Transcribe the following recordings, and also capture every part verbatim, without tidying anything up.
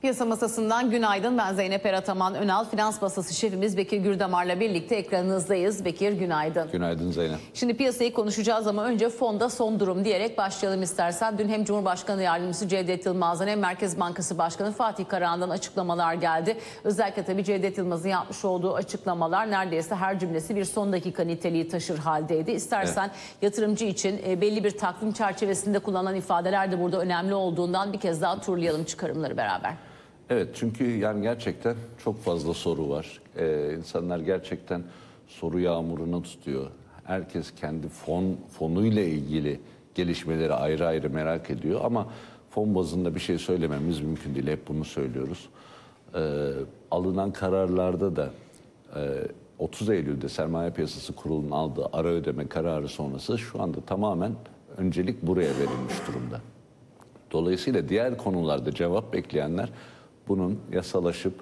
Piyasa masasından günaydın. Ben Zeynep Erataman Önal. Finans masası şefimiz Bekir Gürdamar'la birlikte ekranınızdayız. Bekir günaydın. Günaydın Zeynep. Şimdi piyasayı konuşacağız ama önce fonda son durum diyerek başlayalım istersen. Dün hem Cumhurbaşkanı Yardımcısı Cevdet Yılmaz'dan hem Merkez Bankası Başkanı Fatih Karahan'dan açıklamalar geldi. Özellikle tabii Cevdet Yılmaz'ın yapmış olduğu açıklamalar neredeyse her cümlesi bir son dakika niteliği taşır haldeydi. İstersen evet. yatırımcı için belli bir takvim çerçevesinde kullanılan ifadeler de burada önemli olduğundan bir kez daha turlayalım çıkarımları beraber. Evet, çünkü yani gerçekten çok fazla soru var. Ee, insanlar gerçekten soru yağmurunu tutuyor. Herkes kendi fon fonuyla ilgili gelişmeleri ayrı ayrı merak ediyor ama fon bazında bir şey söylememiz mümkün değil. Hep bunu söylüyoruz. Ee, alınan kararlarda da e, otuz Eylül'de Sermaye Piyasası Kurulu'nun aldığı ara ödeme kararı sonrası şu anda tamamen öncelik buraya verilmiş durumda. Dolayısıyla diğer konularda cevap bekleyenler bunun yasalaşıp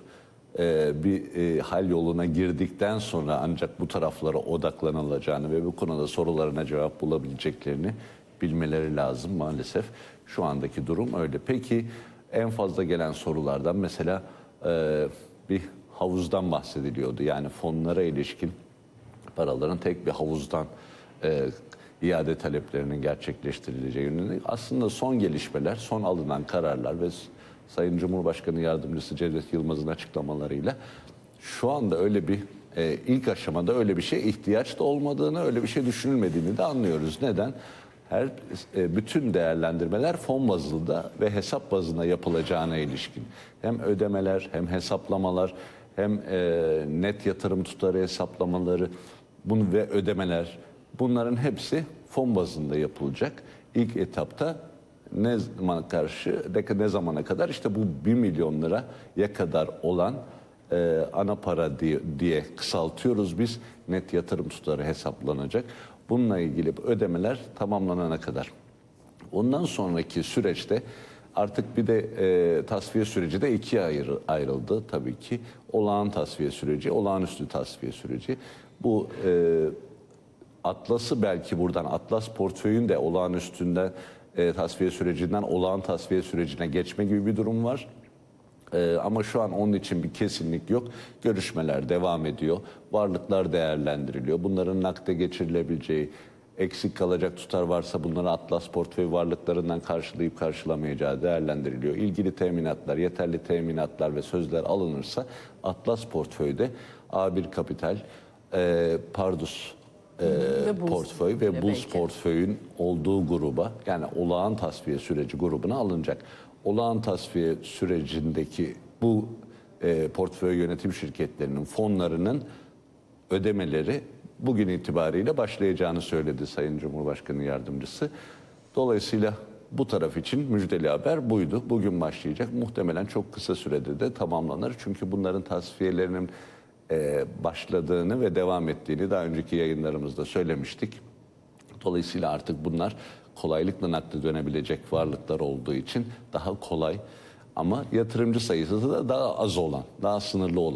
e, bir e, hal yoluna girdikten sonra ancak bu taraflara odaklanılacağını ve bu konuda sorularına cevap bulabileceklerini bilmeleri lazım maalesef. Şu andaki durum öyle. Peki en fazla gelen sorulardan mesela e, bir havuzdan bahsediliyordu. Yani fonlara ilişkin paraların tek bir havuzdan e, iade taleplerinin gerçekleştirileceği yönelik. Aslında son gelişmeler, son alınan kararlar ve Sayın Cumhurbaşkanı Yardımcısı Cevdet Yılmaz'ın açıklamalarıyla şu anda öyle bir e, ilk aşamada öyle bir şey ihtiyaç da olmadığını, öyle bir şey düşünülmediğini de anlıyoruz. Neden? Her e, bütün değerlendirmeler fon bazında ve hesap bazında yapılacağına ilişkin. Hem ödemeler, hem hesaplamalar, hem e, net yatırım tutarı hesaplamaları, bunu ve ödemeler, bunların hepsi fon bazında yapılacak. İlk etapta ne zamana karşı, ne zamana kadar işte bu bir milyon liraya kadar olan e, ana para diye, diye kısaltıyoruz biz. Net yatırım tutarı hesaplanacak. Bununla ilgili ödemeler tamamlanana kadar. Ondan sonraki süreçte artık bir de e, tasfiye süreci de ikiye ayrı, ayrıldı tabii ki. Olağan tasfiye süreci, olağanüstü tasfiye süreci. Bu e, Atlas'ı belki buradan, Atlas portföyün de olağanüstünde e, tasfiye sürecinden olağan tasfiye sürecine geçme gibi bir durum var. E, ama şu an onun için bir kesinlik yok. Görüşmeler devam ediyor. Varlıklar değerlendiriliyor. Bunların nakde geçirilebileceği, eksik kalacak tutar varsa bunları Atlas portföy varlıklarından karşılayıp karşılamayacağı değerlendiriliyor. İlgili teminatlar, yeterli teminatlar ve sözler alınırsa Atlas portföyde A bir Kapital, e, Pardus e, ve portföy ve, ve Bulls portföyün olduğu gruba, yani olağan tasfiye süreci grubuna alınacak. Olağan tasfiye sürecindeki bu e, portföy yönetim şirketlerinin fonlarının ödemeleri bugün itibariyle başlayacağını söyledi Sayın Cumhurbaşkanı Yardımcısı. Dolayısıyla bu taraf için müjdeli haber buydu. Bugün başlayacak. Muhtemelen çok kısa sürede de tamamlanır. Çünkü bunların tasfiyelerinin e, başladığını ve devam ettiğini daha önceki yayınlarımızda söylemiştik. Dolayısıyla artık bunlar kolaylıkla nakde dönebilecek varlıklar olduğu için daha kolay ama yatırımcı sayısı da daha az olan, daha sınırlı olan